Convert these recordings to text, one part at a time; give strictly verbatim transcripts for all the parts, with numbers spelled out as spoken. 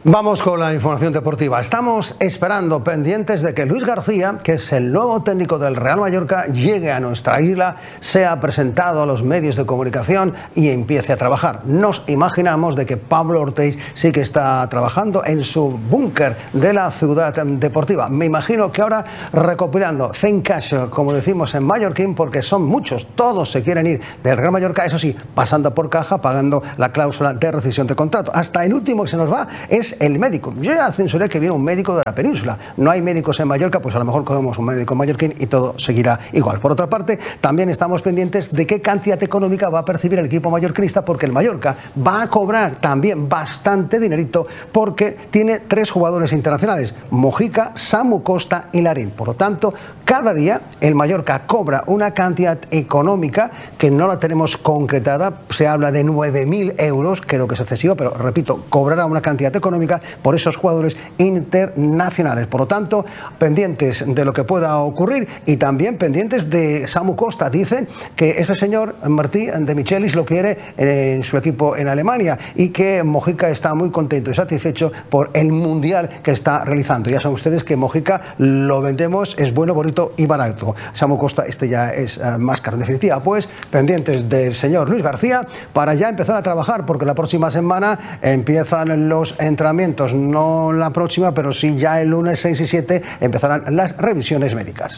Vamos con la información deportiva. Estamos esperando, pendientes de que Luis García, que es el nuevo técnico del Real Mallorca, llegue a nuestra isla, sea presentado a los medios de comunicación y empiece a trabajar. Nos imaginamos de que Pablo Ortiz sí que está trabajando en su búnker de la ciudad deportiva. Me imagino que ahora recopilando think cash, como decimos en mallorquín, porque son muchos, todos se quieren ir del Real Mallorca, eso sí, pasando por caja, pagando la cláusula de rescisión de contrato. Hasta el último que se nos va es el médico. Yo ya censuré que viene un médico de la península. No hay médicos en Mallorca, pues a lo mejor cogemos un médico mallorquín y todo seguirá igual. Por otra parte, también estamos pendientes de qué cantidad económica va a percibir el equipo mallorquinista, porque el Mallorca va a cobrar también bastante dinerito porque tiene tres jugadores internacionales: Mojica, Samu Costa y Larín. Por lo tanto, cada día el Mallorca cobra una cantidad económica que no la tenemos concretada. Se habla de nueve mil euros, creo que es excesivo, pero repito, cobrará una cantidad económica por esos jugadores internacionales. Por lo tanto, pendientes de lo que pueda ocurrir y también pendientes de Samu Costa. Dicen que ese señor Martí de Michelis lo quiere en su equipo en Alemania y que Mojica está muy contento y satisfecho por el mundial que está realizando. Ya saben ustedes que Mojica lo vendemos, es bueno, bonito y barato. Samu Costa, este ya es uh, más caro. En definitiva, pues pendientes del señor Luis García para ya empezar a trabajar, porque la próxima semana empiezan los entrenamientos. No la próxima, pero sí ya el lunes seis y siete empezarán las revisiones médicas.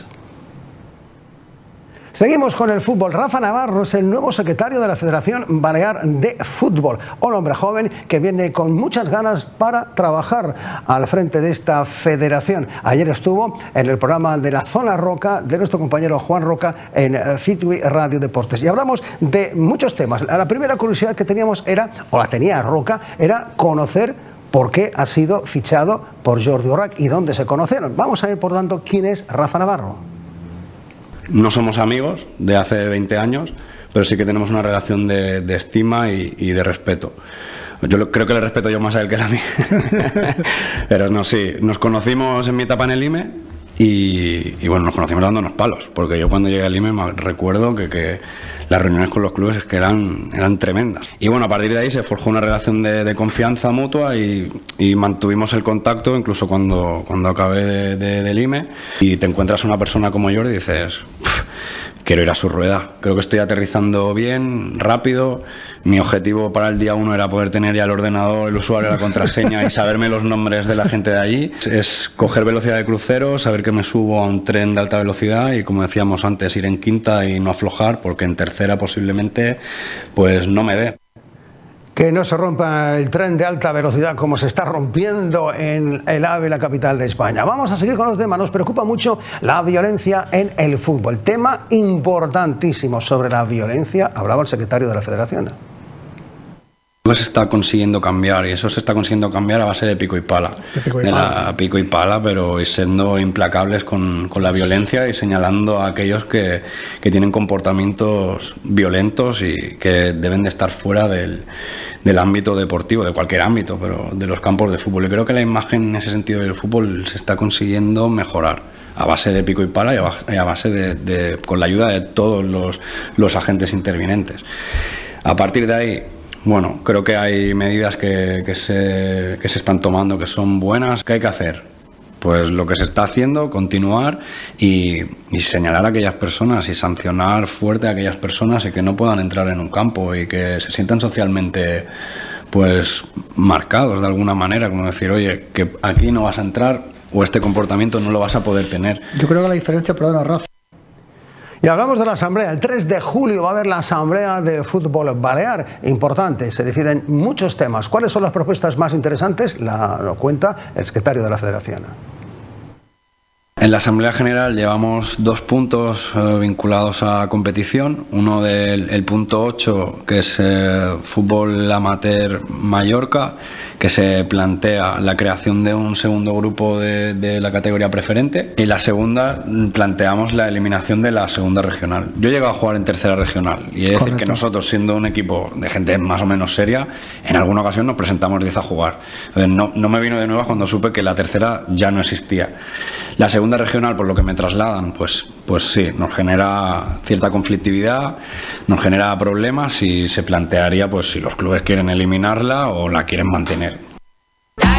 Seguimos con el fútbol. Rafa Navarro es el nuevo secretario de la Federación Balear de Fútbol. Un hombre joven que viene con muchas ganas para trabajar al frente de esta federación. Ayer estuvo en el programa de la Zona Roca de nuestro compañero Juan Roca en Fitui Radio Deportes. Y hablamos de muchos temas. La primera curiosidad que teníamos era, o la tenía Roca, era conocer por qué ha sido fichado por Jordi Urrac y dónde se conocieron. Vamos a ver, por tanto, quién es Rafa Navarro. No somos amigos de hace veinte años, pero sí que tenemos una relación de, de estima y, y de respeto. Yo lo, creo que le respeto yo más a él que a mí. Pero no, sí, nos conocimos en mi etapa en el I M E y, y bueno, nos conocimos dándonos palos, porque yo cuando llegué al I M E me recuerdo que, que las reuniones con los clubes es que eran, eran tremendas. Y bueno, a partir de ahí se forjó una relación de, de confianza mutua y, y mantuvimos el contacto incluso cuando, cuando acabé de, de, del I M E. Y te encuentras a una persona como Jordi y dices, quiero ir a su rueda. Creo que estoy aterrizando bien, rápido. Mi objetivo para el día uno era poder tener ya el ordenador, el usuario, la contraseña y saberme los nombres de la gente de allí. Es coger velocidad de crucero, saber que me subo a un tren de alta velocidad y, como decíamos antes, ir en quinta y no aflojar, porque en tercera posiblemente pues no me dé. Que no se rompa el tren de alta velocidad como se está rompiendo en el AVE, la capital de España. Vamos a seguir con los temas. Nos preocupa mucho la violencia en el fútbol. Tema importantísimo. Sobre la violencia hablaba el secretario de la Federación. Se está consiguiendo cambiar, y eso se está consiguiendo cambiar a base de pico y pala, de, pico y de pala. La pico y pala, pero siendo implacables con, con la violencia y señalando a aquellos que, que tienen comportamientos violentos y que deben de estar fuera del, del ámbito deportivo, de cualquier ámbito, pero de los campos de fútbol. Y creo que la imagen en ese sentido del fútbol se está consiguiendo mejorar a base de pico y pala y a base de, de con la ayuda de todos los, los agentes intervinientes. A partir de ahí, bueno, creo que hay medidas que, que, se, que se están tomando que son buenas. ¿Qué hay que hacer? Pues lo que se está haciendo, continuar y, y señalar a aquellas personas y sancionar fuerte a aquellas personas y que no puedan entrar en un campo y que se sientan socialmente pues marcados de alguna manera, como decir, oye, que aquí no vas a entrar o este comportamiento no lo vas a poder tener. Yo creo que la diferencia, perdona, Rafa. Y hablamos de la asamblea. El tres de julio va a haber la asamblea de fútbol balear. Importante, se deciden muchos temas. ¿Cuáles son las propuestas más interesantes? La, lo cuenta el secretario de la Federación. En la Asamblea General llevamos dos puntos eh, vinculados a competición. Uno del el punto ocho, que es eh, fútbol amateur Mallorca, que se plantea la creación de un segundo grupo de, de la categoría preferente. Y la segunda, planteamos la eliminación de la segunda regional. Yo he llegado a jugar en tercera regional y he de decir que nosotros, siendo un equipo de gente más o menos seria, en alguna ocasión nos presentamos diez a jugar. Entonces, no, no me vino de nuevo cuando supe que la tercera ya no existía. La segunda regional, por lo que me trasladan, pues, pues sí, nos genera cierta conflictividad, nos genera problemas y se plantearía pues si los clubes quieren eliminarla o la quieren mantener.